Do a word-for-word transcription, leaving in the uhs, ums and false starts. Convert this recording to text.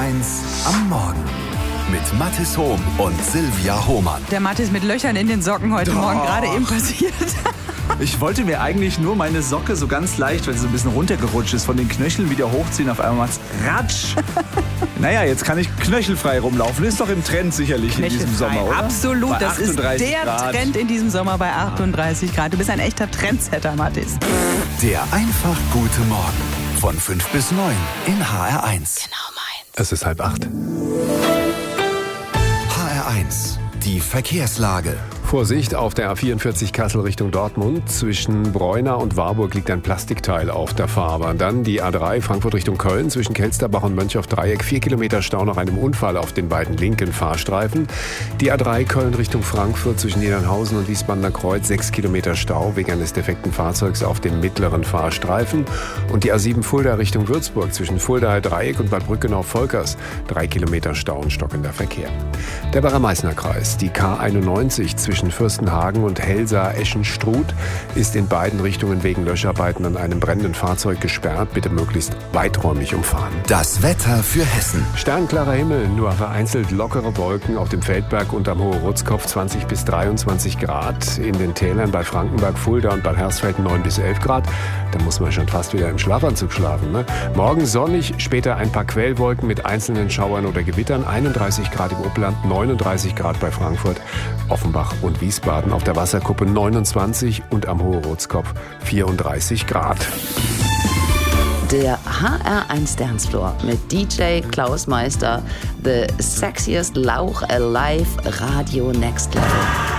eins am Morgen. Mit Mathis Hohm und Silvia Hohmann. Der Mathis mit Löchern in den Socken heute Doch. Morgen gerade eben passiert. Ich wollte mir eigentlich nur meine Socke so ganz leicht, weil sie so ein bisschen runtergerutscht ist, von den Knöcheln wieder hochziehen. Auf einmal macht's ratsch. Naja, jetzt kann ich knöchelfrei rumlaufen. Ist doch im Trend sicherlich in diesem Sommer, oder? Absolut, Bei das ist der achtunddreißig Grad. Trend in diesem Sommer bei achtunddreißig Grad. Du bist ein echter Trendsetter, Mathis. Der einfach gute Morgen. Von fünf bis neun in H R eins. Genau meins. Es ist halb acht. H R eins. Die Verkehrslage. Vorsicht, auf der A vierundvierzig Kassel Richtung Dortmund. Zwischen Breuna und Warburg liegt ein Plastikteil auf der Fahrbahn. Dann die A drei Frankfurt Richtung Köln zwischen Kelsterbach und Mönchhoff-Dreieck. Vier Kilometer Stau nach einem Unfall auf den beiden linken Fahrstreifen. Die A drei Köln Richtung Frankfurt zwischen Niedernhausen und Wiesbadener Kreuz. Sechs Kilometer Stau wegen eines defekten Fahrzeugs auf dem mittleren Fahrstreifen. Und die A sieben Fulda Richtung Würzburg zwischen Fuldaer Dreieck und Bad Brückenau-Volkers. Drei Kilometer Stau und stockender Verkehr. Der Barre-Meißner-Kreis. Die K einundneunzig zwischen Fürstenhagen und Helsa-Eschenstruth ist in beiden Richtungen wegen Löscharbeiten an einem brennenden Fahrzeug gesperrt. Bitte möglichst weiträumig umfahren. Das Wetter für Hessen. Sternklarer Himmel, nur vereinzelt lockere Wolken auf dem Feldberg und am Hohe-Rutzkopf zwanzig bis dreiundzwanzig Grad. In den Tälern bei Frankenberg, Fulda und Bad Hersfeld neun bis elf Grad. Da muss man schon fast wieder im Schlafanzug schlafen, ne? Morgen sonnig, später ein paar Quellwolken mit einzelnen Schauern oder Gewittern. einunddreißig Grad im Upland, neununddreißig Grad bei Frankfurt, Offenbach und Wiesbaden. Auf der Wasserkuppe neunundzwanzig und am Hohe-Rutzkopf vierunddreißig Grad. Der H R eins Dancefloor mit D J Klaus Meister. The sexiest Lauch alive Radio Next Level.